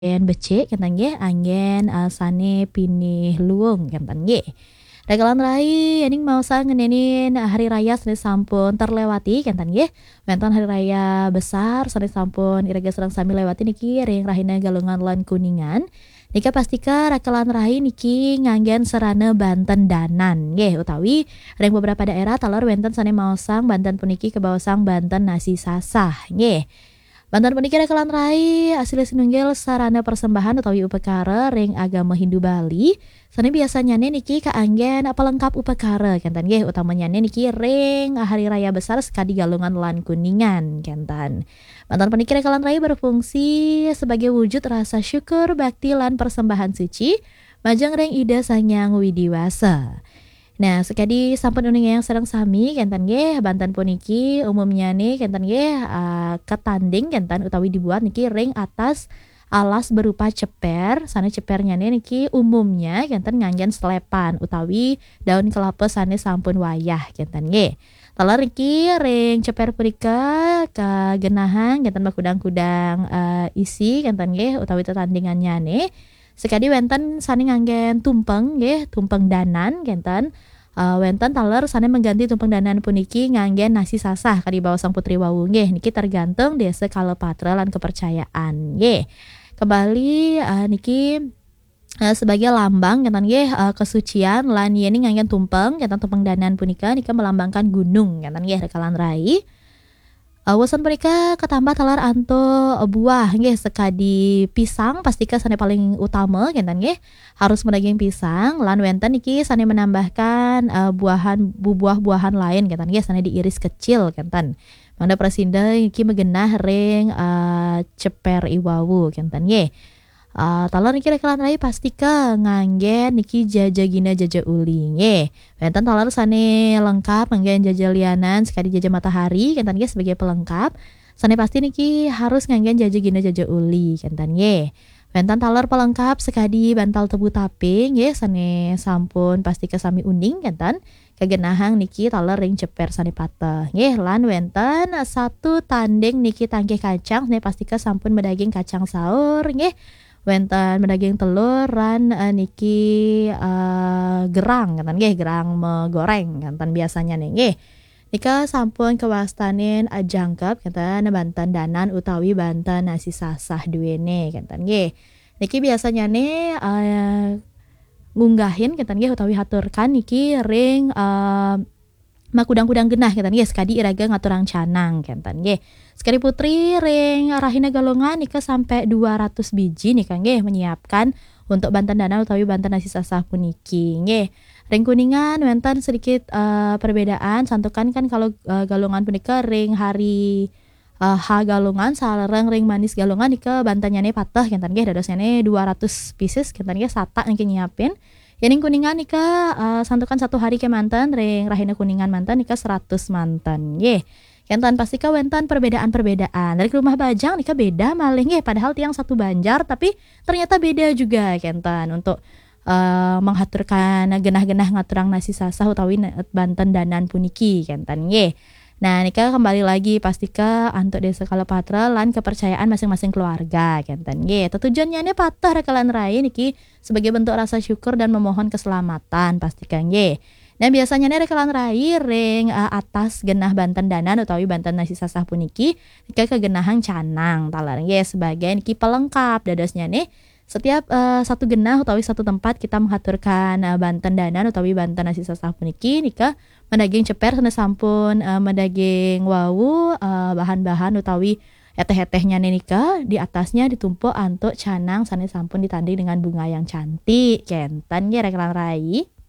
Anggen becik kentan nggih, anggen sane pinih luwung kentan nggih. Dagelan rai yening maosa ngenenin hari raya sane sampun terlewati kentan nggih. Wonten hari raya besar sane sampun irege sareng sami lewati niki ring rahina galungan lan kuningan. Nika pastika rakelan rai niki nganggen serana Banten danan nggih utawi ring beberapa daerah talor wonten sane maosang Banten puniki kebaosang Banten nasi sasah nggih. Banten puniki rekelan rai asile sinunggil sarana persembahan utawi upekara ring agama Hindu Bali. Sane biasanya niki kaanggen pelengkap upekara kentan nggih utamanya niki ring hari raya besar sekadi galungan lan kuningan kentan. Banten puniki rekelan rai berfungsi sebagai wujud rasa syukur bakti lan persembahan suci majeng ring Ida Sanyang Widiwasa. Nah, sekadi sampun uning yang sareng sami kentan nggih Banten puniki umumnya nih kentan nggih ketanding kentan utawi dibuat niki ring atas alas berupa ceper. Sane cepernya niki umumnya kentan nganggen selepan utawi daun kelapa sane sampun wayah kentan nggih. Talar niki ring ceper punika kagenahan kentan bakudang-kudang isi kentan nggih utawi tetandingannya nih. Sekadi wenten sane nganggen tumpeng nggih, tumpeng danan kentan. Wenten taler sane mengganti tumpeng danan puniki nganggen nasi sasah kadi bawa sang putri wawu nggih niki tergantung desa kalepatra lan kepercayaan nggih. Kembali niki sebagai lambang kentan nggih kesucian lan yeni nganggen tumpeng kentan tumpeng danan punika nika melambangkan gunung kentan nggih rekalan rai. Wusan mereka ketambah talar anto buah nggih sekadi pisang pastika sane paling utama kentan nggih harus menaging pisang lan wenten iki sane menambahkan buah-buahan lain kentan nggih sane diiris kecil kentan. Mangda prasinda iki megenah ring ceper iwawu kentan nggih. Talar niki rekelan rai pastika nganggen niki jajagina jaja uli nggih. Wenten talar sane lengkap nganggen jaja lianan sekali jaja matahari kentan nggih sebagai pelengkap. Sane pasti niki harus nganggen jajagina jaja uli kentan nggih. Wenten talar pelengkap sekadi bantal tebu taping nggih sane sampun pastika sami uning kentan. Kagenahang niki talar ring ceper sane pateh nggih lan wenten satu tanding niki tangkih kacang sane pastika sampun medaging kacang saur nggih. Wenten medaging telur ran niki gerang kentan nggih gerang megoreng kentan biasanya nggih. Nika sampun kewastanin jangkep kentan Banten danan utawi Banten nasi sasah duwene kentan nggih. Niki biasanya ngunggahin kentan nggih utawi haturkan niki ring makudang-kudang genah kentan nggih sekadi iraga ngaturang canang kentan nggih. Sekali putri ring rahina galongan nika sampai 200 biji nika nggih menyiapkan untuk Banten danan utawi Banten nasi sasah puniki nggih. Ring kuningan wenten sedikit perbedaan santukan kan kalau galongan punika ring hari H galongan sareng ring manis galongan nika bantannya patah kentan nggih dadosnya 200 pieces kentan nggih sata niki nyiapin. Yening kuningan nika santukan satu hari ke mantan ring rahina kuningan mantan nika 100 mantan nggih. Kentan pastika wenten perbedaan-perbedaan. Dari rumah Bajang nika beda malih nggih padahal tiang satu Banjar tapi ternyata beda juga kentan untuk menghaturkan genah-genah ngaturang nasi sasah utawi Banten danan puniki kentan nggih. Nah, nika kembali lagi pastika antuk desa Kalepatra lan kepercayaan masing-masing keluarga kentan nggih. Tujuannya patah rekalan rai niki sebagai bentuk rasa syukur dan memohon keselamatan pastika nggih. Nah, biasanya rekalan rai ring atas genah Banten danan utawi Banten nasi sasah puniki nika kegenahang canang talar nggih sebagai niki pelengkap dadosnya setiap satu genah utawi satu tempat kita menghaturkan Banten danan utawi Banten nasi sasah puniki nika medaging ceper sane sampun medaging wawu bahan-bahan utawi eteh-etehnya nika di atasnya ditumpuk antuk canang sane sampun ditanding dengan bunga yang cantik kentan nggih rekalan rai.